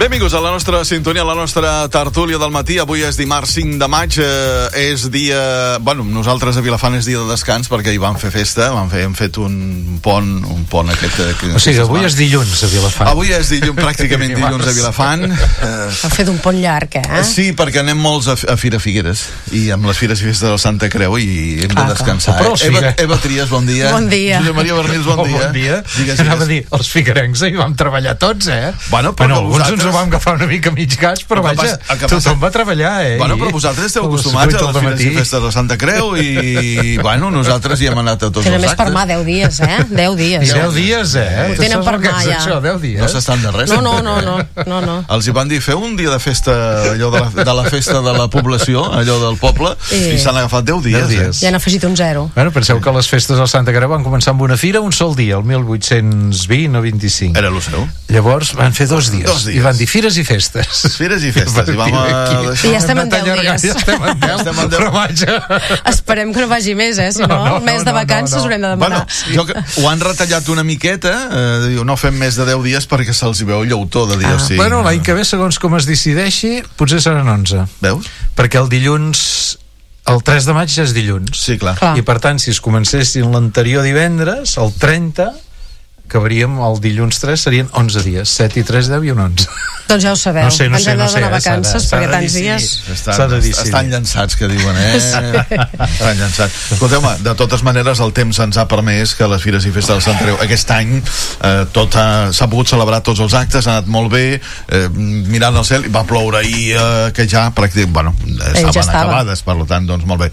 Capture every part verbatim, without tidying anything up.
Benvinguts a la nostra sintonia, a la nostra tertúlia del matí. Avui és dimarts cinc de maig, eh, és dia... Bueno, nosaltres a Vilafant és dia de descans perquè hi vam fer festa, vam fer, hem fet un pont, un pont aquest... Eh, que, o sigui, avui és dilluns a Vilafant. Avui és dilluns, pràcticament dilluns a Vilafant. Eh, ha fet un pont llarg, eh? Sí, perquè anem molts a, a Fira Figueres i amb les Fires i Festes del Santa Creu i hem de descansar. Però Eh? Eva, Eva Trias, bon dia. Bon dia. Josep Maria Bernils, bon oh, dia. Bon dia. Digues, Anava a digues. dir, els figuerencs hi vam treballar tots, eh? Bueno, però bueno, alguns vosaltres... ens ho vam agafar una mica mig gas, però el vaja, pas, tothom va treballar, eh? Bueno, però vosaltres esteu acostumats a les Fires i Festes de Santa Creu i, bueno, nosaltres hi hem anat a tots Tenen els més per mà, deu dies, eh? deu dies. deu dies, eh? Ho tenen per mà, ja. Això, deu dies. No s'estan de res. No, no, no, no, no, no. Els hi van dir, feu un dia de festa, allò de la, de la festa de la població, allò del poble, Sí. i s'han agafat deu dies. deu dies. Ja han afegit un zero. Bueno, penseu que les festes al Santa Creu van començar amb una fira un sol dia, el mil vuit-cents vint o vint-i-cinc. Era el seu. Llavors van fer dos dies, Dos dies. i van dir fires i festes. Fires i festes. I vam a... I ja estem en deu dies. Ja estem en deu, estem en deu. però vaja... Esperem que no vagi més, eh? Si no, No, no, el mes no, de vacances no, no. haurem de Bueno, demanar. jo, que- ho han retallat una miqueta, eh, diu, no fem més de deu dies perquè se'ls hi veu el llautó de dir, Ah. o sigui, Bueno, l'any que ve, segons com es decideixi, potser seran onze. Veus? Perquè el dilluns... El tres de maig ja és dilluns. Sí, clar. Clar. I per tant, si es comencessin l'anterior divendres, el trenta, acabaríem el dilluns tres, serien onze dies. set i tres, deu i un onze. Doncs ja ho sabeu. No sé, no Ens sé, hem de no sé, donar eh, s'ha de- vacances s'ha de perquè tants decidir. dies... Estan, S'ha de decidir. estan llançats, que diuen, eh? Estan llançats. Escolteu-me, de totes maneres, el temps ens ha permès que les Fires i Festes del Sant Creu aquest any eh, tot ha- s'ha pogut celebrar tots els actes, ha anat molt bé, eh, mirant al cel, va ploure ahir, eh, que ja pràcticament, bueno, eh, ja estaven estava. acabades, per tant, doncs molt bé.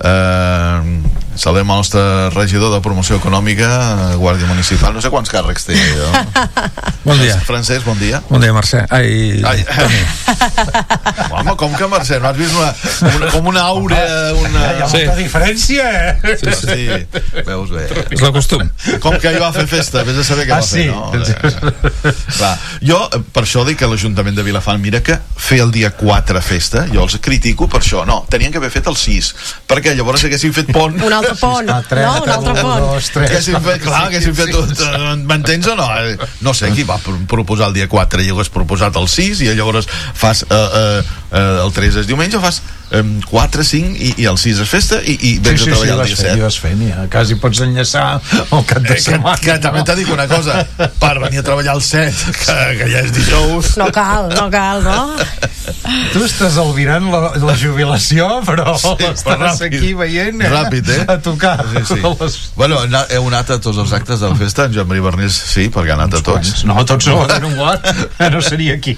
Eh, saludem el nostre regidor de promoció econòmica, eh, Guàrdia Municipal, no sé quants càrrecs té. Jo. Bon dia. Francesc, bon dia. Bon dia, Mercè. Ai, Ai, home, com que Mercè, no has vist una, una, com una aura, una... Hi ha Sí. molta diferència, eh? Sí, sí, veus bé. és el costum. Com que ell va fer festa, vés a saber què Ah, va fer, sí? no? Eh, Clar, jo, eh, per això dic que l'Ajuntament de Vilafant, mira que fer el dia quatre festa, jo els critico per això, no, tenien que haver fet el sis, perquè llavors haguessin fet pont, Un altre pont, Ah, tres, no? Un altre un, pont. dos, tres. haguessin fet, clar, haguessin fet tot, eh, m'entens o no? Eh, No sé, qui va pro- proposar el dia quatre i hagués proposat el sis i llavors fas eh, eh, eh, el tres és diumenge, fas eh, quatre, cinc i, i el sis és festa i, i vens Sí, sí, a sí, treballar vas el dia fent, set. i vas fent, ja. Quasi pots enllaçar el cap de Eh, que, setmana. que també t'ha dit una cosa, per venir a treballar el set, que, que ja és dijous. No cal, no cal, no? Tu estàs albirant la, la jubilació, però sí, però estàs ràpid. aquí veient, eh? Ràpid, eh? A tocar. Sí, sí. Les... Bueno, he anat- heu anat a tots els actes de la festa, en Joan Maria Bernils sí, perquè ha anat a tots. No, tots no, en un guard, no seria aquí.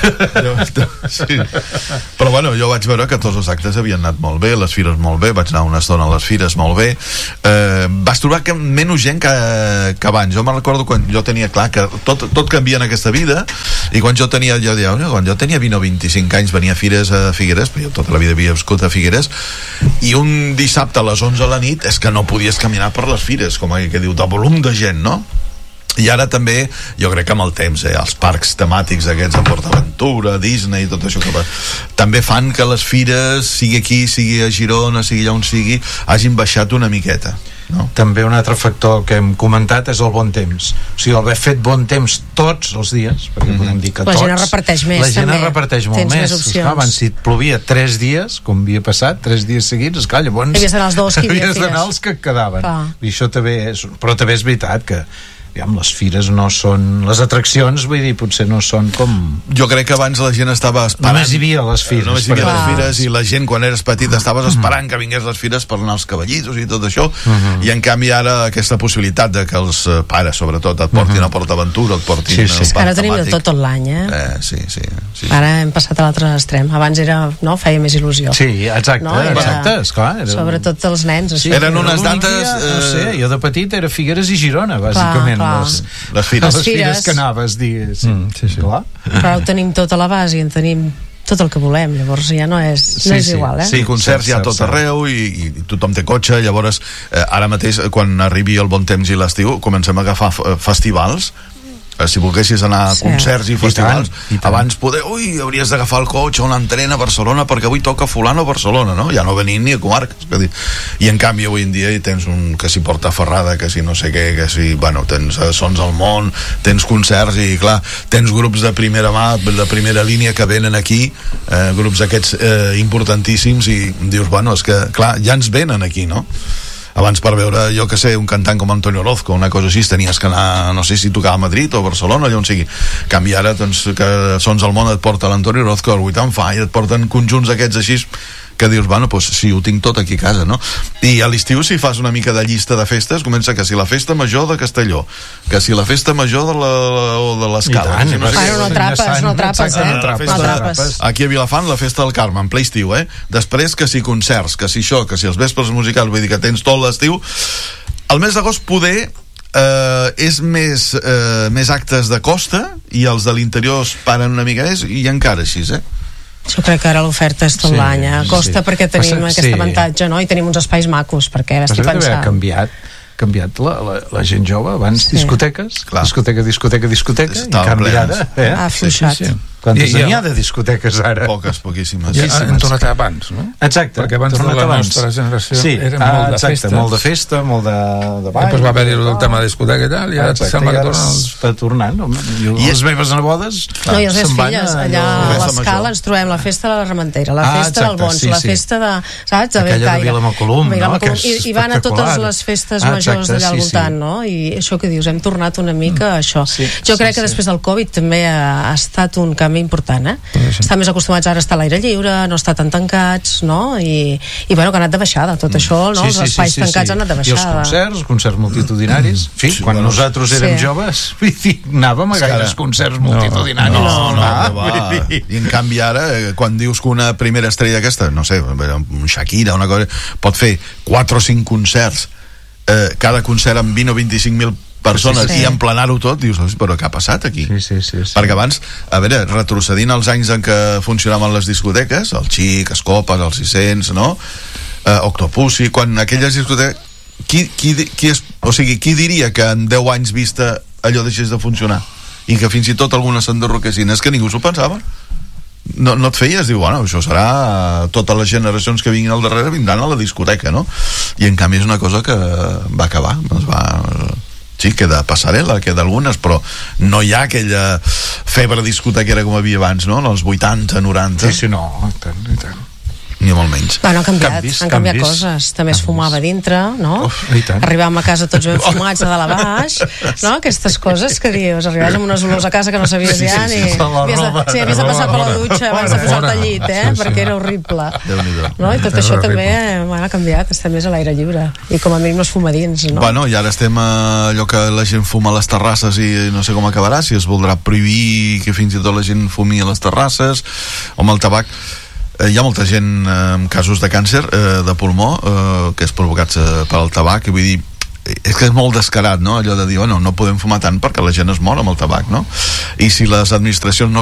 Sí. Però bueno, jo vaig veure que tots els actes havien anat molt bé, les fires molt bé, vaig anar una estona a les fires molt bé. Eh, vas trobar que menys gent que, que abans. Jo me'n recordo quan jo tenia clar que tot, tot canvia en aquesta vida, i quan jo tenia, jo deia, quan jo tenia vint o vint-i-cinc anys venia a fires a Figueres, perquè jo tota la vida havia viscut a Figueres, i un dissabte a les onze a la nit és que no podies caminar per les fires, com que diu, de volum de gent, no? I ara també, jo crec que amb el temps, eh, els parcs temàtics aquests a PortAventura, Disney, tot això que va, també fan que les fires, sigui aquí, sigui a Girona, sigui allà on sigui, hagin baixat una miqueta, no? També un altre factor que hem comentat és el bon temps. O sigui, haver fet bon temps tots els dies, perquè mm-hmm. podem dir que La tots... gent es reparteix més, La gent també. es reparteix molt Tens més. més opcions. Esclar, abans, si et plovia tres dies, com havia passat, tres dies seguits, esclar, llavors... Havies d'anar els dos que hi havia havies d'anar fires. els que et quedaven. Clar. I això també és... Però també és veritat que aviam, les fires no són... Les atraccions, vull dir, potser no són com... Jo crec que abans la gent estava esperant... Només hi havia les fires. Només hi havia per les Clar. fires, i la gent, quan eres petit, estaves esperant que vingués les fires per anar als cavallitos i tot això, Mhm. i en canvi ara aquesta possibilitat de que els eh, pares, sobretot, et portin Mhm. a PortAventura, et portin Sí, sí. al És Que parc ara tenim de temàtic. tot tot l'any, eh? Eh, sí, sí, sí. Ara hem passat a l'altre extrem. Abans era, no? Feia més il·lusió. Sí, exacte, No? Era- exacte, esclar. Era... Sobretot els nens. Així. Eren unes l'únic dates, dia, no eh, sé, jo de petit era Figueres i Girona, bàsicament. clar. Les, Les fires. les fires fires. que anaves, diguéssim. Mm, sí, sí. Clar. Però ho tenim tot a l'abast i en tenim tot el que volem, llavors ja no és, Sí, no és sí. igual, eh? Sí, concerts hi ha a tot arreu i, i tothom té cotxe, llavors eh, ara mateix quan arribi el bon temps i l'estiu comencem a agafar f- festivals si volguessis anar a Sí. concerts i I festivals, tant, i tant. abans poder, ui, hauries d'agafar el cotxe o una entrena a Barcelona perquè avui toca fulano a Barcelona, no? Ja no venint ni a comarques, que dir. I en canvi avui en dia hi tens un que s'hi porta Ferrada, que si no sé què, que si, bueno, tens eh, Sons al Món, tens concerts i clar, tens grups de primera mà, de primera línia que venen aquí, eh, grups aquests eh, importantíssims, i dius, bueno, és que clar, ja ens venen aquí, no? Abans per veure, jo que sé, un cantant com Antonio Orozco, una cosa així, tenies que anar, no sé si tocava a Madrid o a Barcelona, allà on sigui. En canvi ara, doncs, que Sons al Món et porta l'Antonio Orozco, el Vuitant Fa, i et porten conjunts aquests així, que dius, bueno, doncs sí, ho tinc tot aquí a casa, no? I a l'estiu, si fas una mica de llista de festes, comença que si la festa major de Castelló, que si la festa major de la, o de l'Escala, I tant, si no sé Bueno, què. no atrapes, no atrapes, eh? No No atrapes, no atrapes. Aquí a Vilafant la festa del Carme en ple estiu, eh? Després que si concerts, que si això, que si els vespres musicals, vull dir que tens tot l'estiu. El mes d'agost poder eh, és més, eh, més actes de costa i els de l'interior es paren una mica més i encara així, eh? Jo crec que ara l'oferta és tot Sí, l'any, eh? Costa sí. perquè tenim Passa- aquest sí. avantatge, no? I tenim uns espais macos, perquè Passa estic que també ha pensant... canviat canviat la, la, la gent jove, abans Sí. discoteques, Clar. discoteca, discoteca, discoteca, i Estaven canvi plenes. ara, eh? Ha afluixat. Sí, sí. Quantes I- i n'hi ha el- de discoteques ara? Poques, poquíssimes. Ja Sí, sí, han tornat abans, no? Exacte. Perquè abans tornat de la abans. nostra generació sí. era ah, molt de exacte, festa. molt de festa, molt de, de ball. Després va haver-hi el tema de discoteca i tal, i ara Exacte, sembla i que ara tornen els... està tornant. no? I, I les meves nebodes No, i les meves se'n van filles, a- allà la a festa l'Escala major. ens trobem la festa de la Rementera, la Ah, festa exacte, del Bons, sí, la sí. festa de, saps, de Aquella de Bellcaire. Vilamacolum, no? Vilamacolum, Que és I, I van a totes espectacular. les festes Ah, majors exacte, d'allà al sí, voltant, sí. no? I això que dius, hem tornat una mica a això. Sí, jo crec sí, que sí. després del Covid també ha, ha estat un canvi important, eh? Sí. Estan més acostumats ara a estar a l'aire lliure, no estar tan tancats, no? I, i bueno, que ha anat de baixada, tot això, no? Els espais tancats han anat de I els baixada. concerts, concerts multitudinaris. En fi, Sí, quan bueno, nosaltres érem sí. joves, vull dir, anàvem a És que gaires ara- concerts multitudinaris. No, no, Ah, que va. vull dir- I en canvi ara, eh, quan dius que una primera estrella aquesta, no sé, un Shakira, una cosa, pot fer quatre o cinc concerts, eh, cada concert amb vint o vint-i-cinc mil persones, Sí, sí. i emplenar-ho tot, dius, però què ha passat aquí? Sí, sí, sí, sí. Perquè abans, a veure, retrocedint als anys en què funcionaven les discoteques, el Xic, Escopes, el sis-cents, no? Eh, Octopussy, quan aquelles discoteques, qui, qui, qui, és, o sigui, qui diria que en deu anys vista allò deixés de funcionar? I que fins i tot algunes s'enderroquessin? És que ningú s'ho pensava. No, no et feies, diu, bueno, això serà, totes les generacions que vinguin al darrere vindran a la discoteca, no? I en canvi és una cosa que va acabar, es va... Sí, queda passarel·la, queda algunes, però no hi ha aquella febre discotequera com havia abans, no? En els vuitanta, noranta, Sí, sí, no, i tant, i tant. ni molt menys. Bueno, han canviat, Canvis, han canviat canvis. coses. També es Canvis. fumava a dintre, no? Uf, i tant. Arribàvem a casa tots ben fumats de dalt a baix, no? Aquestes coses que dius, arribaves amb unes olors a casa que no sabies Sí, sí, ja sí, ni... sí. La Havies de, roba. sí, havies de passar per la dutxa abans de Fora. posar-te al llit, eh? Sí, sí. Perquè era horrible. Déu-n'hi-do. No? I tot Era això també horrible. eh, bueno, ha canviat, estem més a l'aire lliure. I com a mínim no es fuma dins, no? Bueno, i ara estem a allò que la gent fuma a les terrasses i no sé com acabarà, si es voldrà prohibir que fins i tot la gent fumi a les terrasses, o amb el tabac. Eh, hi ha molta gent eh, amb casos de càncer eh, de pulmó eh, que és provocats eh, per al tabac, i vull dir, és que és molt descarat, no? Allò de dir, bueno, no podem fumar tant perquè la gent es mor amb el tabac, no? I si les administracions no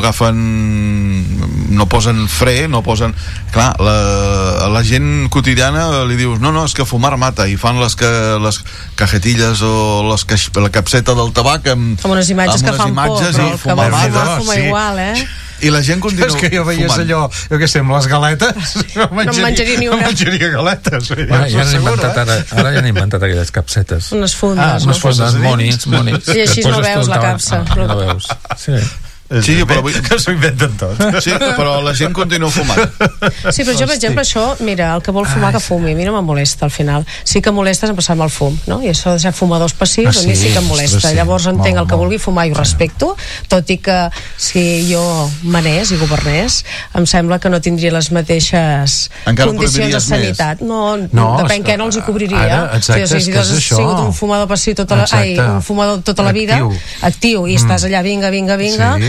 agafen, no posen fre, no posen... Clar, la, a la gent quotidiana li dius, no, no, és que fumar mata, i fan les, que, les cajetilles o les caix, la capseta del tabac amb, Amb unes imatges amb que fan por, imatges però i el que fumar vol mata. fumar, fuma sí. igual, eh? I la gent continua És que jo veies fumant. allò, jo què sé, amb les galetes, no en menjaria ni una. No menjaria galetes. Bueno, ja han Segur, inventat eh? ara, ara ja han inventat aquelles capsetes. Unes fundes, Ah, no? unes fundes. Fondes, dins. monis, monis. I així que et no poses veus tu el la tabac. capsa. Ah, no veus. Sí. Sí, però vull... Que s'ho inventen tot. Sí, però la gent continua fumant. Sí, però jo, per exemple, això, mira, el que vol fumar que fumi, a mi no me molesta al final. Sí que molesta és passar-me el fum, no? I això de ser fumadors passius, Ah, a mi sí? sí que em molesta. Ostres, sí. Llavors entenc Molt, el que molt. vulgui fumar i ho respecto, tot i que si jo manés i governés, em sembla que no tindria les mateixes Encara condicions de prohibiries sanitat. No, No, depèn és què que no els hi cobriria. ara, exacte, o sigui, és si que tu has és això. sigut un fumador passiu tota la, ai, Exacte. un fumador tota la vida, Actiu. actiu, i estàs allà, vinga, vinga, vinga, Sí,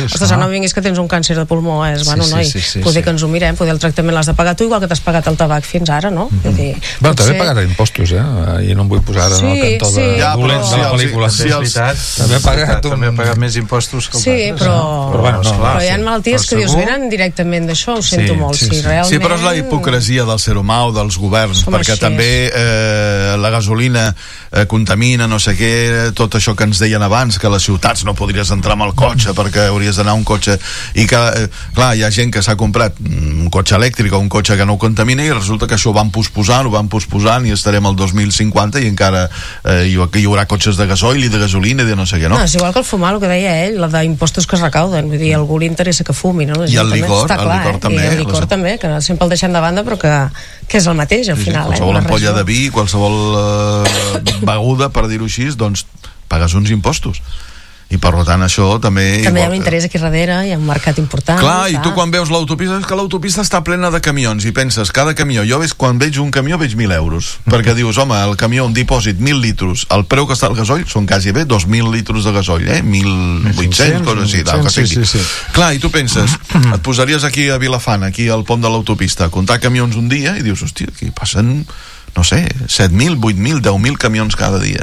Ostres, no vinguis que tens un càncer de pulmó, és, bueno, sí, noi, sí, sí, poder sí. que ens ho mirem, poder el tractament l'has de pagar tu, igual que t'has pagat el tabac fins ara, no? Mm-hmm. Vull dir, Bueno, potser- també pagarà impostos, eh? I no em vull posar ara en el Sí, cantó sí. de Ja, però dolent sí, de la els- pel·lícula. sí, és els- veritat. També ha pagat un- També ha pagat més impostos que els Sí, altres. però, eh? Però, bueno, no, però hi ha sí. malalties Però que dius, segur- venen directament d'això, ho sento Sí, molt, sí, sí, sí. realment... Sí, però és la hipocresia del ser humà o dels governs, Som perquè així. també eh, la gasolina eh, contamina, no sé què, tot això que ens deien abans, que a les ciutats no podries entrar amb el cotxe perquè hauries d'anar a un cotxe, i que, eh, clar, hi ha gent que s'ha comprat un cotxe elèctric o un cotxe que no contamina i resulta que això ho van posposant, ho van posposant i estarem al dos mil cinquanta i encara eh, hi, hi haurà cotxes de gasoil i de gasolina i de no sé què, no? No, és igual que el fumar, el que deia ell, la d'impostos que es recauden, vull dir, a algú li interessa que fumi, no? La I gent el també, licor, està el clar, licor eh? també, I el licor les- també, que sempre el deixem de banda, però que, que és el mateix, al Sí, sí, final, qualsevol eh? Una ampolla regió. de vi, qualsevol eh, beguda, per dir-ho així, doncs pagues uns impostos. I per tant això també... També hi ha igual un que- interès aquí darrere, hi ha un mercat important. Clar, i tu clar. quan veus l'autopista, és que l'autopista està plena de camions i penses, cada camió, jo ves, quan veig un camió veig mil euros, perquè dius, home, el camió, un dipòsit, mil litros, el preu que està el gasoll són quasi bé dos mil litros de gasoll, eh? mil vuit-cents, coses així, tal, que sí, sigui. sí, sí. Clar, i tu penses, et posaries aquí a Vilafant, aquí al pont de l'autopista, a comptar camions un dia i dius, hòstia, aquí passen, no sé, set mil, vuit mil, deu mil camions cada dia.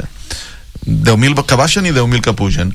deu mil que baixen i deu mil que pugen.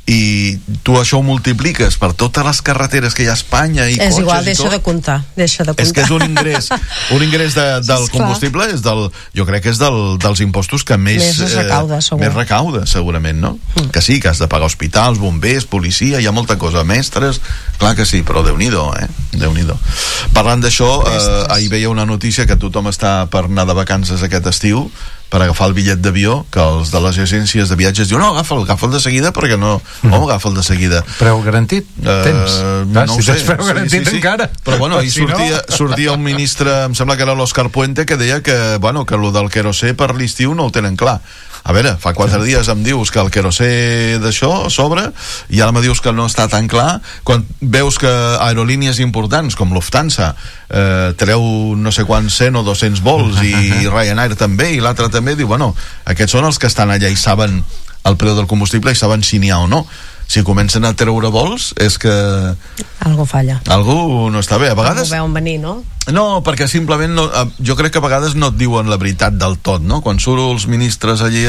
I tu això ho multipliques per totes les carreteres que hi ha a Espanya i És cotxes igual, i deixa tot. de comptar, deixa de comptar. És que és un ingrés, un ingrés de, del Sí, clar. combustible, és del, jo crec que és del, dels impostos que més, Més es recauda, segur. més recauda, segurament, no? Mm. Que sí, que has de pagar hospitals, bombers, policia, hi ha molta cosa, mestres, clar que sí, però Déu-n'hi-do, eh? Déu-n'hi-do. Parlant d'això, eh, ahir veia una notícia que tothom està per anar de vacances aquest estiu, per agafar el bitllet d'avió, que els de les agències de viatges diuen, no, agafa'l, agafa'l de seguida, perquè no, Mm. home, agafa'l de seguida. Preu garantit? Tens? Uh, Clar, no si ho sé. tens preu garantit encara. Però bueno, ahir Si no- sortia, sortia un ministre, em sembla que era l'Òscar Puente, que deia que, bueno, que lo del querosè per l'estiu no ho tenen clar. A veure, fa quatre sí. dies em dius que el querosè d'això s'obre i ara me dius que no està tan clar, quan veus que aerolínies importants com Lufthansa eh, treu no sé quants cent o dos-cents vols i Ryanair també i l'altre també, diu, bueno, aquests són els que estan allà i saben el preu del combustible i saben si n'hi ha o no. Si comencen a treure vols és que Algo falla. algú no està bé. A vegades... Algú veuen venir, no? No, perquè simplement no, eh, jo crec que a vegades no et diuen la veritat del tot, no? Quan surt els ministres allí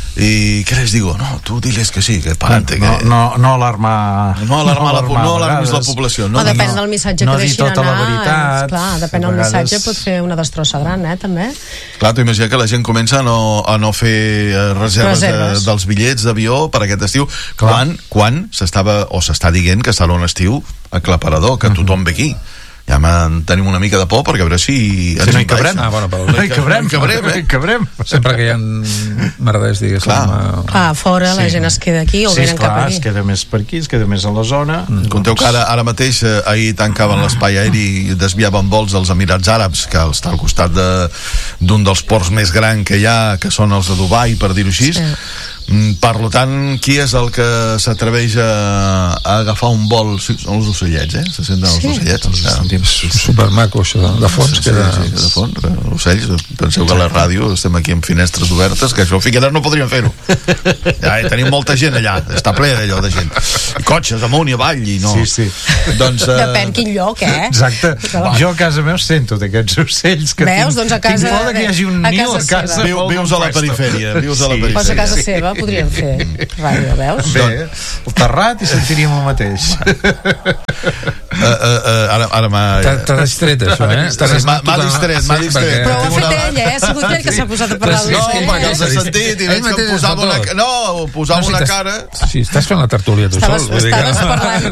i què les digo? No, tu diles que sí, que pa'lante, no, que... no, no alarmar No alarmar la, alarmar no a alarmis la vegades. població. No, no, depèn no. del missatge no que dir deixin tota la anar. veritat. És, clar, depèn A del vegades- missatge, pot fer una destrossa gran, eh, també. Clar, tu imagina que la gent comença a no, a no fer eh, reserves, Reserves. De, dels bitllets d'avió per aquest estiu, Clar. quan, quan s'estava, o s'està dient que serà un estiu aclaparador, que tothom ve aquí. Ja en tenim una mica de por perquè a veure si ens Si no hi impedeix. cabrem. Ah, bueno, però No hi cabrem, No hi cabrem, eh? no hi cabrem. sempre que hi ha merders, diguéssim... Clar. eh, Clar, fora la Sí. gent es queda aquí o sí, venen cap esclar, aquí. es queda més per aquí, es queda més a la zona. Mm. Conteu que ara, ara mateix eh, ahir tancaven l'espai aeri i desviaven vols dels Emirats Àrabs, que està al costat de- d'un dels ports més grans que hi ha, que són els de Dubai, per dir-ho així. Sí. Mm, Per tant, qui és el que s'atreveix a, a agafar un vol? Sí, són els ocellets, eh? Se senten els Sí. ocellets. Els sentim. supermaco, això, de, de fons, Sí, que era... sí, de fons, eh, ocells. Penseu que a la ràdio estem aquí amb finestres obertes, que això a Figueres no podríem fer-ho. Ja, eh, tenim molta gent allà, està ple d'allò de gent. I cotxes amunt i avall i no. Sí, sí. Doncs, eh, Depèn quin lloc, eh? Exacte. Clar. Jo a casa meu sento d'aquests ocells que Veus? tinc, Doncs a casa- tinc por que hi hagi un a niu casa a casa. seva. Viu, molt vius a la puesto. perifèria, vius a la Sí. perifèria. Pues a casa seva podríem fer ràdio, veus? Bé, el terrat i sentiríem el mateix. Uh, uh, uh, ara ara m'ha... T'ha t'ha distret, això, eh? T'ha Sí, m'ha- desnat m'ha total- distret, m'ha sí, distret. perquè- Però ho ha Tinc fet una- ell, eh? Ha sigut ell que s'ha posat a parlar Sí, No, d'ell. sí, perquè sí. els he sentit i Ell veig que em mateix posava es una... fa ca- No, posava No, si una t'has- cara... Sí, estàs fent la tertúlia tu Estaves, sol. vull dir que- estaves parlant,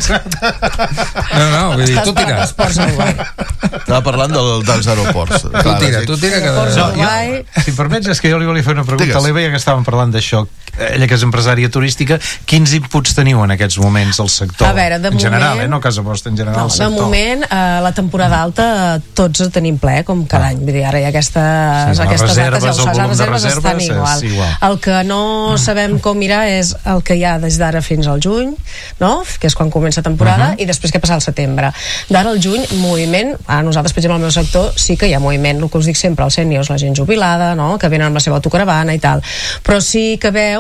No, no, vull dir, estàs tu parlant tira. d'esports a Dubai. Estava parlant del, dels aeroports. Tu tira, tu tira que... Aeroports a No, jo, Dubai. si em permets, és que jo li volia fer una pregunta Digues. a l'Eva, ja que estàvem parlant d'això. Ella que és empresària turística, quins inputs teniu en aquests moments al sector? A veure, de en general, moment- eh? No a casa vostra, en general No, al de sector. moment, eh, la temporada alta eh, tots tenim ple, com cada any. Vull dir, ara hi ha aquestes, Sí, les aquestes reserves, dates, ja ho el saps, les volum de reserves estan reserves és igual. igual. El que no sabem com mirar és el que hi ha des d'ara fins al juny, no? Que és quan comença temporada, i després què passa al setembre. D'ara al juny, moviment, a nosaltres, per exemple, al meu sector, sí que hi ha moviment, el que us dic sempre, els sèniors, la gent jubilada, no? Que venen amb la seva autocaravana i tal. Però sí que veus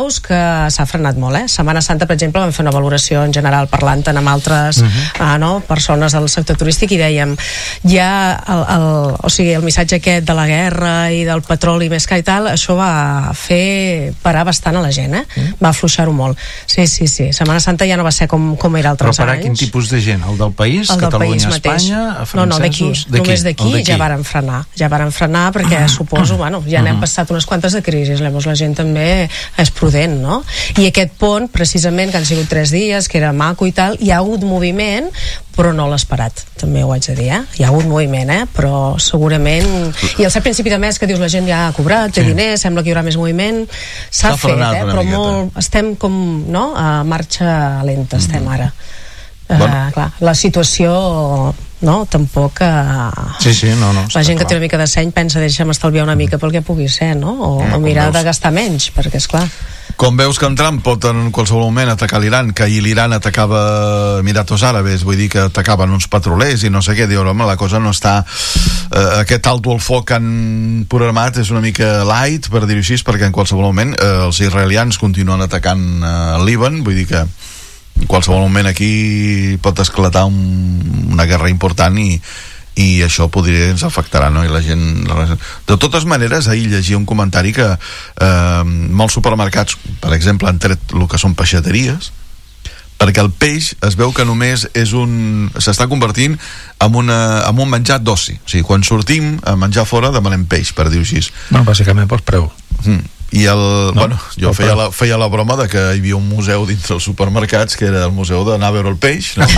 veus que s'ha frenat molt, eh? Setmana Santa, per exemple, vam fer una valoració en general parlant amb altres uh -huh. uh, no, persones del sector turístic i dèiem, ja el, el, o sigui, el missatge aquest de la guerra i del petroli més car i tal, això va fer parar bastant a la gent, eh? Uh -huh. Va afluixar-ho molt. Sí, sí, sí. Setmana Santa ja no va ser com, com era altres Però parar anys. quin tipus de gent? El del país? El del Catalunya, país mateix. Espanya? No, no, d'aquí. Només d'aquí ja varen frenar. Ja varen frenar perquè suposo, bueno, ja n'hem passat unes quantes de crisis, llavors la gent també és prudent, no? I aquest pont, precisament, que han sigut tres dies, que era maco i tal, hi ha hagut moviment, però no l'ha esperat, també ho haig de dir, eh? Hi ha hagut moviment, eh? Però segurament... I al ser principi de mes que dius la gent ja ha cobrat, té sí. diners, sembla que hi haurà més moviment, s'ha fet, eh? Però molt, estem com, no?, a marxa lenta, estem ara. Bueno. Uh, clar, la situació no, tampoc uh, sí, sí, no, no, la gent clar. que té una mica de seny pensa deixa'm estalviar una mica pel que pugui ser, no? O, no, o mirar de gastar menys, perquè és clar. Com veus que en Trump pot en qualsevol moment atacar l'Iran, que ahir l'Iran atacava Emiratos Àrabes, vull dir que atacaven uns petrolers i no sé què, diu, home, la cosa no està eh, aquest alto al foc que han programat és una mica light, per dir-ho així, perquè en qualsevol moment eh, els israelians continuen atacant eh, el Líban, vull dir que en qualsevol moment aquí pot esclatar un, una guerra important i, i això podria ens afectarà, no? I la gent... De totes maneres, ahir llegia un comentari que eh, molts supermercats, per exemple, han tret el que són peixateries, perquè el peix es veu que només és un... s'està convertint en, una, en un menjar d'oci. O sigui, quan sortim a menjar fora demanem peix, per dir-ho així. No, bàsicament pels preus. Mm. I el, no, bueno, jo feia però... la, feia la broma de que hi havia un museu dintre els supermercats que era el museu d'anar a veure el peix, no?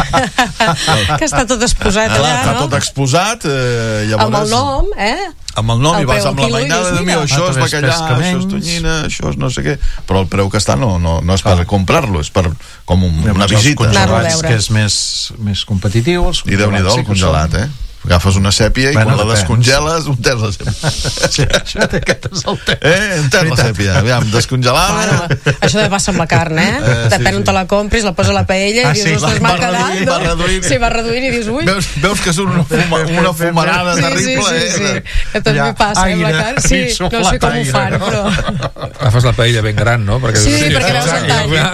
Que està tot exposat allà, allà, està no? tot exposat, eh, llavors... Amb el nom, eh? Amb el nom, el i vas amb la quilo, mainada dius, de mi, això és bacallà, això és tonyina, això és no sé què, però el preu que està no, no, no és per ah. comprar-lo, és per com un, una visita. Congelats, que és més, més competitiu. I Déu-n'hi-do el congelat, eh? Agafes una sèpia i bueno, quan la descongeles un ters la sèpia. Sí, això aquest és el temps. Eh, un ters la sèpia, aviam, descongelada. Bueno, això de passa amb la carn, eh? eh Depèn sí, on te la compris, la posa a la paella i ah, dius, sí, ostres, m'ha quedat, no? Va reduint. Sí, va reduint i dius, ui. Veus, veus que és una, fuma, una fumarada sí, terrible, sí, sí, eh? Sí, que també ja, passa amb la carn. Sí, no sé com ho fan, però... Agafes la paella ben gran, no? Perquè sí, sí, perquè veus el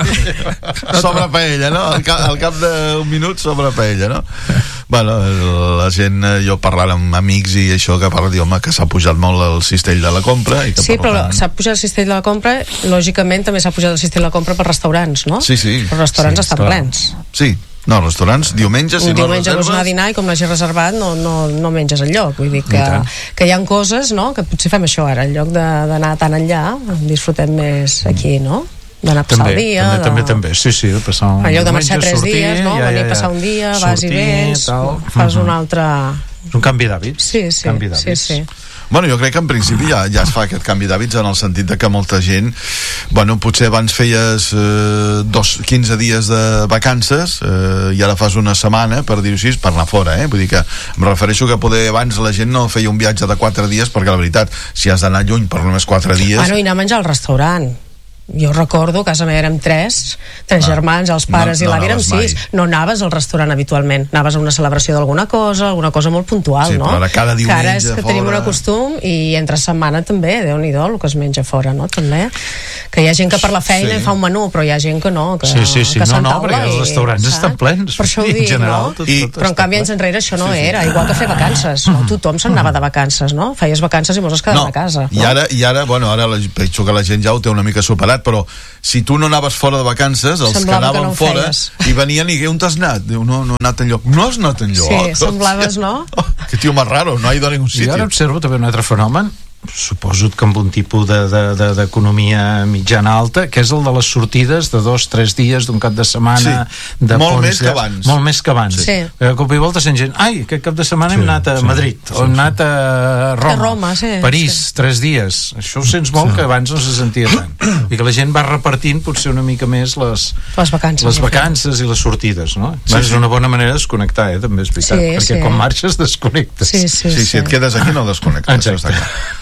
tall. Sobre paella, no? Al cap, al cap d'un minut sobre paella, no? Bueno, la gent, jo parlant amb amics i això que parla, diu, home, que s'ha pujat molt el cistell de la compra i que sí, però tant... s'ha pujat el cistell de la compra, lògicament també s'ha pujat el cistell de la compra per restaurants, no? Sí, sí. Els restaurants sí, estan clar. plens. Sí, no, restaurants, diumenge, si un no diumenge reserves... vols anar a dinar i com l'hagi reservat no, no, no menges enlloc, vull dir que, que hi ha coses, no?, que potser fem això ara, en lloc d'anar tan enllà, disfrutem més aquí, no?, d'anar a passar també, el dia també, de... també, també, sí, sí, de passar un en lloc de marxar diumenge, tres sortir, dies, no?, ja, venir ja, a passar un dia, sortir, vas i vens tal. fas uh-huh. un altre... És un canvi d'hàbits. Sí, sí, canvi sí, sí. Bueno, jo crec que en principi ja, ja es fa aquest canvi d'hàbits en el sentit de que molta gent, bueno, potser abans feies eh, dos, quinze dies de vacances eh, i ara fas una setmana, per dir-ho així, per anar fora, eh? Vull dir que em refereixo que poder abans la gent no feia un viatge de quatre dies perquè la veritat, si has d'anar lluny per només quatre dies... Bueno, i anar a menjar al restaurant. Jo recordo, a casa meva érem tres, tres ah, germans, els pares no, i l'avi no érem sis. No anaves al restaurant habitualment, anaves a una celebració d'alguna cosa, alguna cosa molt puntual, sí, no? Però ara cada diumenge que ara és que fora... tenim un costum i entre setmana també, Déu-n'hi-do, el que es menja fora, no? També. Que hi ha gent que per la feina sí. fa un menú, però hi ha gent que no, que, sí, sí, sí. que no, no, perquè els restaurants i, estan plens. Per això ho dic, general, no? tot, I, tot però en canvi anys enrere això no sí, sí. era, igual que fer vacances, no? Tothom se'n anava de vacances, no? Feies vacances i molts es quedaven no, a casa. No? I ara, i ara, bueno, ara la, penso que la gent ja ho té una mica superat, però si tu no anaves fora de vacances, els semblava que anaven que no fora feies. i venien i on t'has anat? Diu, no, no he anat enlloc. No has anat enlloc? Sí, semblaves, no? Oh, que tio més raro, no ha ido a ningún sitio. I ara observo també un altre fenomen, suposo que amb un tipus d'economia de, de, de mitjana alta, que és el de les sortides de dos, tres dies d'un cap de setmana, sí. de molt ponts, més que abans. Molt més que abans. Sí. A cop i volta sent gent, ai, aquest cap de setmana sí, hem anat a sí, Madrid, sí, o hem anat a Roma, a Roma sí, París, sí. tres dies. Això ho sents molt, sí. que abans no se sentia tant. I que la gent va repartint potser una mica més les, les vacances, les vacances i les sortides, no? Sí, és sí. una bona manera de desconnectar, eh? També és veritat, sí, perquè sí. quan marxes desconnectes. Sí, sí, sí, sí. Si et quedes aquí no desconnectes. Exacte.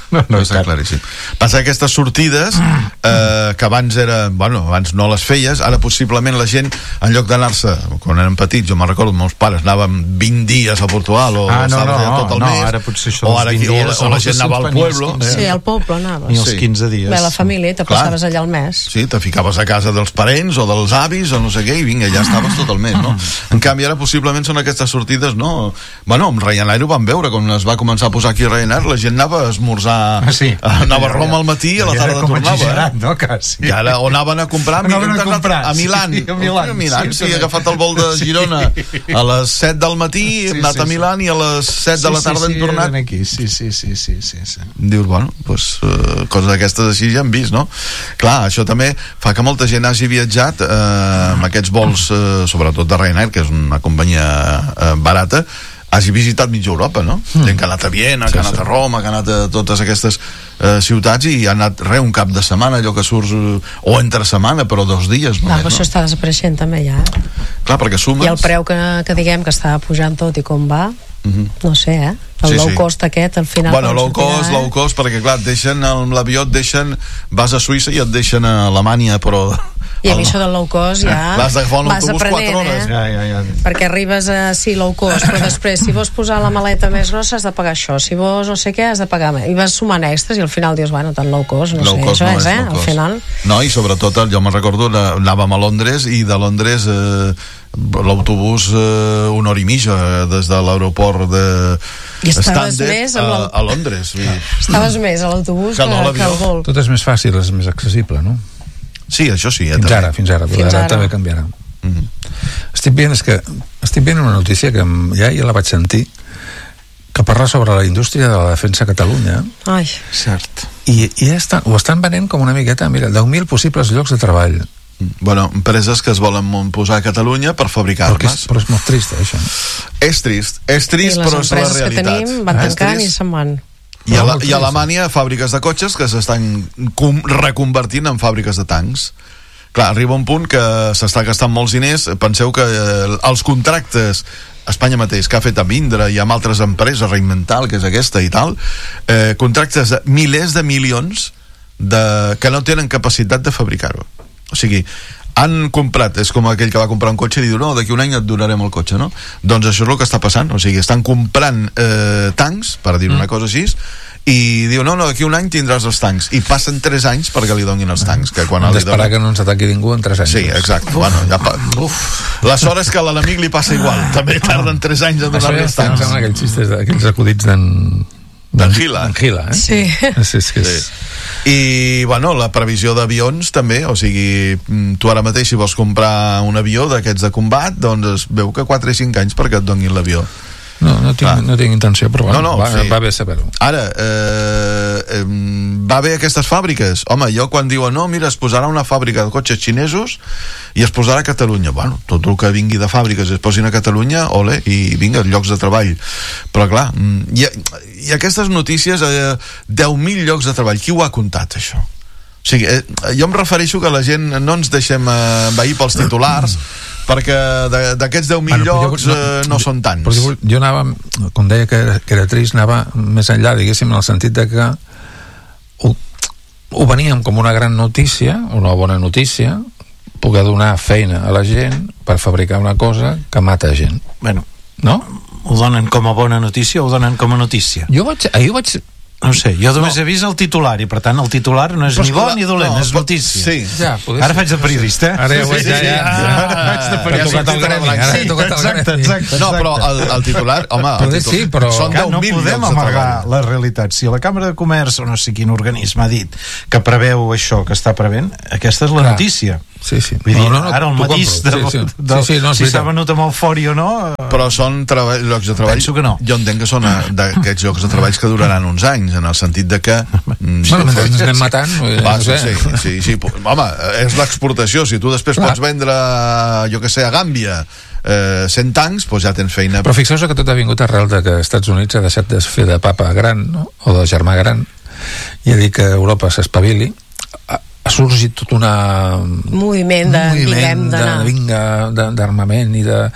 no, no està claríssim. Passa que aquestes sortides eh, que abans era, bueno, abans no les feies, ara possiblement la gent, en lloc d'anar-se, quan érem petits, jo me'n recordo, meus pares anàvem vint dies a Portugal o ah, no, no, tot el no, mes, ara potser això o, ara aquí, o, o la gent anava al pueblo, eh? Sí, al poble anaves. I els quinze dies. Bé, la família, te passaves allà al mes. Sí, te ficaves a casa dels parents o dels avis o no sé què, i vinga, ja estaves tot el mes, no? En canvi, ara possiblement són aquestes sortides, no? Bueno, amb Ryanair ho vam veure, quan es va començar a posar aquí Ryanair, la gent anava a esmorzar, ah, sí. anava a Roma al matí i a la tarda tornava. Eh? No, quasi. I ara, o anaven a comprar, anaven a, comprar a Milán, sí, a Milán, a Milán sí, sí, sí, he agafat el vol de Girona a les set del matí, he sí, anat sí, a Milán i a les set sí, de la tarda sí, hem tornat. Aquí. Sí, sí, sí, sí, sí, sí. Dius, bueno, pues, uh, coses d'aquestes així ja hem vist, no? Clar, això també fa que molta gent hagi viatjat eh, amb aquests vols, eh, sobretot de Ryanair, que és una companyia eh, barata, hagi visitat mitja Europa, no? Mm. Gent que ha anat a Viena, sí, que ha anat a Roma, que ha anat a totes aquestes eh, ciutats i ha anat re, un cap de setmana, allò que surts, eh, o entre setmana, però dos dies. No, però no? Això està desapareixent també ja. Clar, perquè sumes... I el preu que, que diguem que està pujant tot i com va, mm-hmm. no sé, eh? El sí, low cost sí. aquest, al final... Bueno, low cost, eh? low cost, perquè clar, et deixen l'avió, et deixen, vas a Suïssa i et deixen a Alemanya, però... I a mi això del low cost ja vas d'agafar un vas autobús quatre hores. Eh? Ja, ja, ja. Perquè arribes a, sí, low cost, però després si vols posar la maleta més grossa has de pagar això, si vols no sé què has de pagar més. I vas sumant extras i al final dius, bueno, tan low cost, no low sé, cost això no és, eh? Al final... No, i sobretot, jo me'n recordo, anàvem a Londres i de Londres... Eh, l'autobús eh, una hora i mitja des de l'aeroport de Stansted a, a Londres i... estaves més a l'autobús que, que, que al vol. Tot és més fàcil, és més accessible, no? Sí, això sí, eh, fins ara, fins ara, però ara també canviarà. Mm-hmm. estic veient és que estic veient una notícia que ja, ja la vaig sentir, que parla sobre la indústria de la defensa a Catalunya. Ai, cert. I, i estan, ho estan venent com una miqueta, mira, deu mil possibles llocs de treball. Bueno, empreses que es volen posar a Catalunya per fabricar-les. Però, és, però és molt trist, això. És trist, és trist, però és la realitat. I les empreses que tenim van tancant i se'n van. I a, la, i a Alemanya fàbriques de cotxes que s'estan reconvertint en fàbriques de tancs. Clar, arriba un punt que s'està gastant molts diners. Penseu que eh, els contractes Espanya mateix, que ha fet amb Indra i amb altres empreses, Reinvental, que és aquesta i tal, eh, contractes de milers de milions de, que no tenen capacitat de fabricar-ho. O sigui, han comprat, és com aquell que va comprar un cotxe i diu, no, d'aquí un any et donarem el cotxe, no? Doncs això és el que està passant, o sigui, estan comprant eh, tancs, per dir una mm. cosa així, i diu, no, no, d'aquí un any tindràs els tancs, i passen tres anys perquè li donin els tancs, que quan hem li d'esperar donen... que no ens ataqui ningú en tres anys. Sí, exacte. Uf. Bueno, ja pa... Uf. La sort és que a l'enemic li passa igual, també tarden tres anys a donar-li els tancs. Això ja aquells xistes, aquells acudits d'en... d'en Gila. D'en Gila, eh? Sí. Sí, sí, sí. I, bueno, la previsió d'avions també, o sigui, tu ara mateix si vols comprar un avió d'aquests de combat, doncs es veu que quatre i cinc anys perquè et donin l'avió. No, no tinc, no tinc intenció, però bueno, no, no, va, sí. va bé saber-ho. Ara, eh, eh, va bé aquestes fàbriques. Home, jo quan diuen, no, mira, es posarà una fàbrica de cotxes xinesos i es posarà a Catalunya. Bueno, tot el que vingui de fàbriques es posin a Catalunya, ole, i vinga, llocs de treball. Però clar, i, i aquestes notícies, eh, deu mil llocs de treball, qui ho ha comptat, això? O sigui, eh, jo em refereixo que la gent no ens deixem eh, envair pels titulars, perquè d'aquests deu mil bueno, llocs jo, no, eh, no són tants. Jo, jo anava, com deia que era, que era trist, anava més enllà, diguéssim, en el sentit de que ho, ho veníem com una gran notícia, una bona notícia, poder donar feina a la gent per fabricar una cosa que mata gent. Bueno, no? Ho donen com a bona notícia o ho donen com a notícia? Jo vaig, ahir vaig... No sé, jo només no. he vist el titular i per tant el titular no és però ni bo ni dolent, no, és notícia. Sí. Ja, ara faig de periodista. Ara ja, sí, sí, ja, ja, ja. Ara faig de periodista. Ara gremi, ara sí, exacte, exacte. No, però el, el titular, home, el titular, sí, però són deu mil no podem amagar la realitat. Si la Càmera de Comerç o no sé quin organisme ha dit que preveu això que està prevent, aquesta és la Clar. notícia. Sí, sí. Vull dir, no, no, no, ara el matís de, sí, sí. De, sí, sí, no, si s'ha venut amb eufòria o no, però són treball, llocs de treball. Penso que no. Jo entenc que són d'aquests llocs de treballs que duraran uns anys, en el sentit de que mm, bueno, sí, ens anem matant, va, no sé. sí, sí, sí, home, és l'exportació. Si tu després Clar. pots vendre, jo que sé, a Gàmbia eh, cent tancs, doncs ja tens feina. Però fixeu-vos que tot ha vingut arrel de que als Estats Units ha deixat de fer de papa gran, no? O de germà gran, i ha dit que Europa s'espavili. Ha sorgit tot una moviment de moviment de, vinga, d'armament i de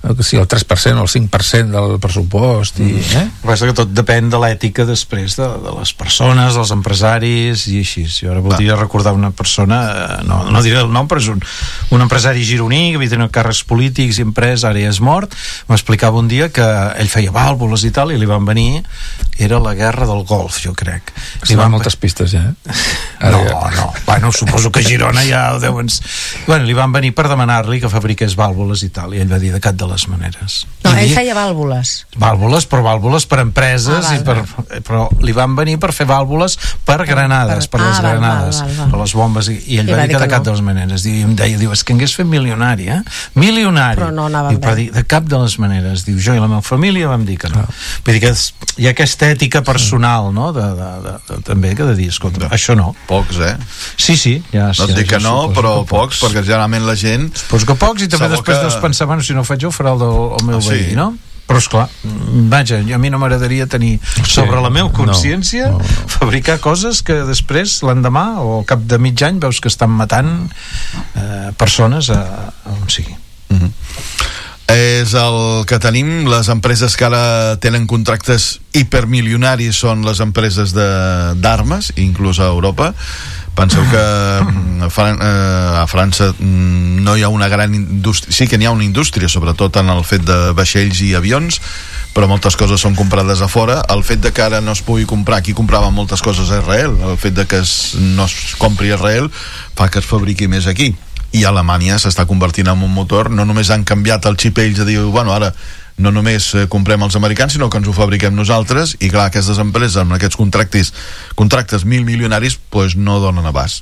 si el tres per cent o el cinc per cent del pressupost i, eh? Res que tot depèn de l'ètica després de, de les persones, dels empresaris i així. Jo ara voldria recordar una persona, no, no diré el nom, però és un, un empresari gironí que havia tingut càrrecs polítics i emprès, ara ja és mort. M'explicava un dia que ell feia vàlvules i tal, i li van venir, era la guerra del Golf, jo crec. Li van moltes pistes ja, eh? No, no, bueno, suposo que a Girona ja ho deuen... Bueno, li van venir per demanar-li que fabriqués vàlvules i tal, i ell va dir de cap de les maneres. No, ell feia vàlvules. Vàlvules, però vàlvules per empreses, ah, val, i per, però li van venir per fer vàlvules per granades, per, per les ah, granades, val, val, val. Per les bombes, i, i ell I va dir que de cap no. de les maneres. Diu, em deia, diu, és que hagués fet milionari, eh? Milionari. Però no anava diu, però dir, de cap de les maneres. Diu, jo i la meva família vam dir que no. no. Vull dir que hi ha aquesta ètica personal, no? De, de, de, de, també, que de dir, escolta, això no. Pocs, eh? Sí, sí. Ja, no et dic que no, però pocs, perquè generalment la gent... Suposo que pocs, i també després que... deus pensar, bueno, si no ho faig jo, ho farà el, del, el meu ah, veí, sí. no? Però esclar, vaja, a mi no m'agradaria tenir sí, sobre la meva consciència no, no, no. fabricar coses que després l'endemà o al cap de mig any veus que estan matant eh, persones a, a on sigui. Mm-hmm. És el que tenim. Les empreses que ara tenen contractes hipermilionaris són les empreses d'armes, inclús a Europa. Penseu que a, Fran a França no hi ha una gran indústria, sí que n'hi ha una indústria, sobretot en el fet de vaixells i avions, però moltes coses són comprades a fora. El fet de que ara no es pugui comprar, aquí compraven moltes coses a Israel, el fet de que es, no es compri a Israel fa que es fabriqui més aquí. I Alemanya s'està convertint en un motor, no només han canviat el xip ells a dir, bueno, ara no només eh, comprem els americans, sinó que ens ho fabriquem nosaltres, i clar, aquestes empreses amb aquests contractes, contractes mil milionaris, pues no donen abast.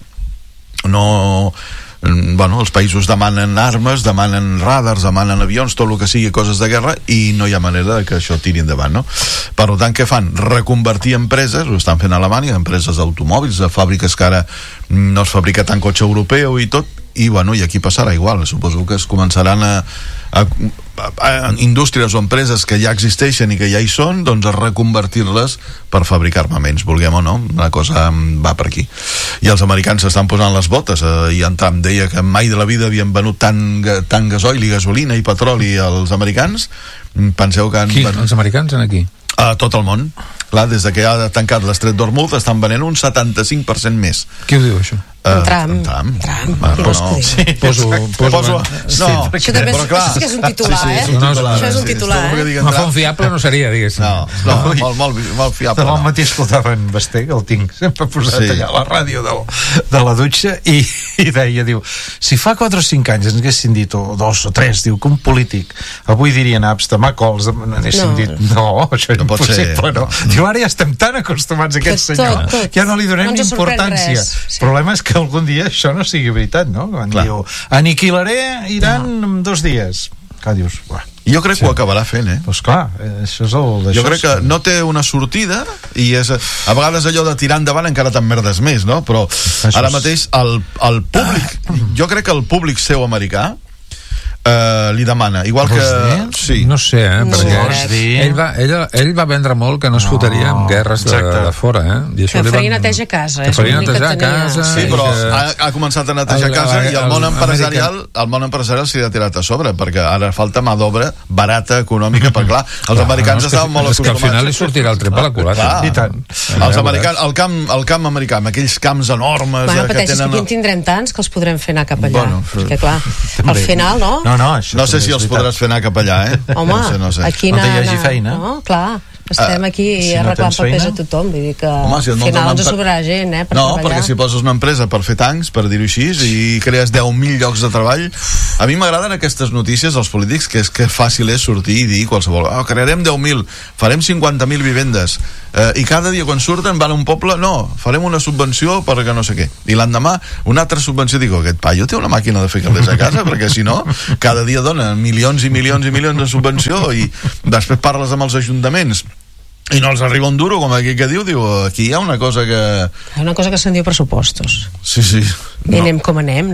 No... Bueno, els països demanen armes, demanen radars, demanen avions, tot el que sigui coses de guerra, i no hi ha manera que això tiri endavant, no? Per tant, què fan? Reconvertir empreses, ho estan fent a Alemanya, empreses d'automòbils, de fàbriques que ara no es fabrica tant cotxe europeu i tot, i bueno, i aquí passarà igual. Suposo que es començaran a, a, a, a indústries o empreses que ja existeixen i que ja hi són, doncs a reconvertir-les per fabricar armaments, vulguem o no, la cosa va per aquí. I els americans s'estan posant les botes, eh, i en Trump deia que mai de la vida havien venut tant, tant gasoil i gasolina i petroli als americans. Penseu que han... Qui? Els americans en aquí? A tot el món. Clar, des de que ha tancat l'estret d'Hormuz estan venent un setanta-cinc per cent més. Qui ho diu, això? Uh, Trump. Trump. Trump. Ah, però no. Sí, poso, poso, poso, no, això també és, clar, és, és un titular, sí, sí, és un titular, eh? Això és un titular, sí, eh? Una font fiable no seria, diguéssim. No, no, molt, molt, molt fiable. Demà al matí escoltava en Basté, que el tinc sempre posat sí. allà a la ràdio de, de la dutxa, i, i deia, diu, si fa quatre o cinc anys ens haguessin dit, o dos o tres, diu, que un polític avui diria naps, demà cols, n'haguessin no. dit, no, això és no impossible, no. Diu, ara ja estem tan acostumats a aquest senyor tot, tot. que ja no li donem no importància. El sí. problema és que algun dia això no sigui veritat, no? Quan Clar. diu, aniquilaré Iran no. en dos dies. Clar, dius, uah. Jo crec sí. que ho acabarà fent, eh? Doncs clar, això és el... Jo crec que no té una sortida, i és, a vegades allò de tirar endavant encara t'emmerdes més, no? Però això ara mateix el, el públic, jo crec que el públic seu americà Uh, li demana, igual que sí. no sé, eh, no perquè sé. Ell, va, ell, ell va vendre molt que no es no. fotria amb guerres de, de fora, eh? I això que faria van... neteja a casa, que faria neteja a casa, sí, però que... ha, ha començat a netejar a casa, el, i el, el món empresarial el, el món empresarial s'hi ha tirat a sobre, perquè ara falta mà d'obra barata, econòmica, perquè clar, els clar, americans no, estaven que, molt acostumats. És que al final li sortirà el tret per la culata. I tant. Els americans, el camp, el camp americà, amb aquells camps enormes, bueno, que pateixis, tenen... que en tindrem tants que els podrem fer anar cap allà, bueno, perquè clar, al final, no? No, no, això no sé si els podràs fer anar cap allà, eh? Home, no sé, no sé. aquí no hi hagi feina. No, clar, estem aquí uh, si arreglant no papers a tothom, vull dir que Home, si al final ens sobrarà gent, eh, per no, treballar. Perquè si poses una empresa per fer tancs, per dir-ho així, i crees deu mil llocs de treball, a mi m'agraden aquestes notícies als polítics, que és que fàcil és sortir i dir qualsevol, oh, crearem deu mil, farem cinquanta mil vivendes, eh, i cada dia quan surten van a un poble, no, farem una subvenció perquè no sé què, i l'endemà una altra subvenció, dic, aquest paio té una màquina de fer calés a casa, perquè si no cada dia dona milions i milions i milions de subvenció, i després parles amb els ajuntaments i no els arriba un duro, com aquí que diu, diu, aquí hi ha una cosa que... Hi ha una cosa que se'n diu pressupostos. Sí, sí. I no. anem com anem, no?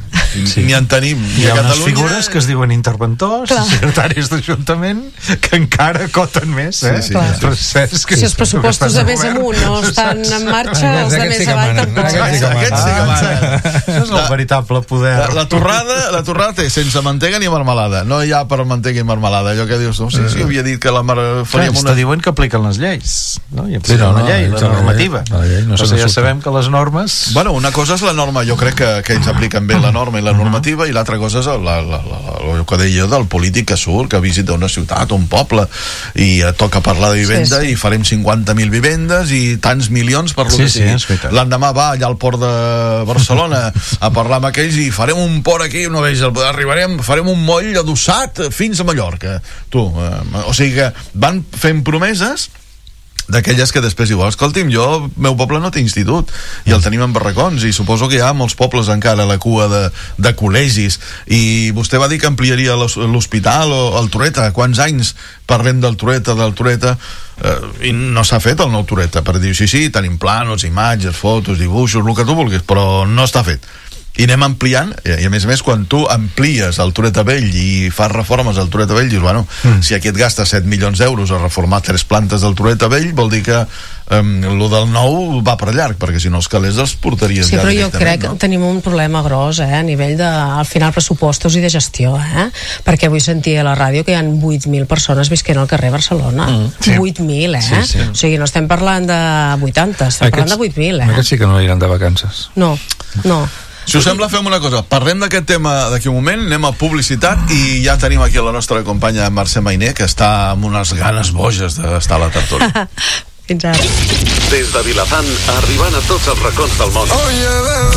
sí. Ni en tenim. Hi ha unes Catalunya... figures que es diuen interventors, clar. Secretaris d'Ajuntament, que encara coten més, eh? Sí, sí, que si els pressupostos de més amunt no estan en marxa, els de més avall tampoc. Aquests sí que manen. Això és el veritable poder. La, la, torrada, la torrada té sense mantega ni marmelada. No hi ha per mantega i marmelada. Allò que dius, no, sí, sí, havia dit que la mar... faríem una... Està diuen que apliquen les lleis, no? I apliquen sí, no, la llei, no, la normativa. La llei, no Però ja sabem que les normes... Bueno, una cosa és la norma, jo crec que, que ells apliquen bé la norma i la normativa, i l'altra cosa és la, la, la, la, el que deia del polític que surt, que visita una ciutat, un poble, i toca parlar de vivenda, sí, sí. i farem cinquanta mil vivendes i tants milions per lo sí, que sigui. Sí, l'endemà va allà al port de Barcelona a parlar amb aquells i farem un port aquí, no veig, arribarem, farem un moll adossat fins a Mallorca. Tu, eh, o sigui que van fent promeses d'aquelles que després diu, escolti'm, jo, el meu poble no té institut i el tenim en barracons, i suposo que hi ha molts pobles encara a la cua de, de col·legis, i vostè va dir que ampliaria l'hospital o el Toreta. Quants anys parlem del Toreta, del Toreta, eh, i no s'ha fet el nou Toreta, per dir, sí, sí, tenim plànols, imatges, fotos, dibuixos, el que tu vulguis, però no està fet. I anem ampliant, i a més a més quan tu amplies el Toreta Vell i fas reformes al Toreta Vell, dius, bueno, mm. si aquí et gastes set milions d'euros a reformar tres plantes del Toreta Vell, vol dir que um, lo del nou va per llarg, perquè si no els calés els portaries sí, ja directament. Sí, però jo crec no? que tenim un problema gros, eh, a nivell de, al final, pressupostos i de gestió, eh? Perquè avui sentia a la ràdio que hi ha vuit mil persones visquent al carrer Barcelona. Mm. Sí. vuit mil, eh? Sí, sí. O sigui, no estem parlant de vuitanta, estem aquests, parlant de vuit mil, eh? Aquests sí que no iran de vacances. No, no. Si us sembla, fem una cosa. Parlem d'aquest tema d'aquí un moment, anem a publicitat i ja tenim aquí la nostra companya Mercè Mainer, que està amb unes ganes boges d'estar a la tertúlia. Fins ara. Des de Vilafant, arribant a tots els racons del món. Oye,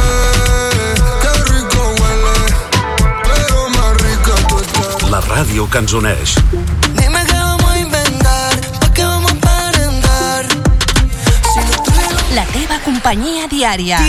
bebé, que rico huele, pero más rica tú estás. La ràdio que ens uneix. Dime qué vamos a inventar, pa' qué vamos a aparentar. Si no tuviera... La teva companyia diària.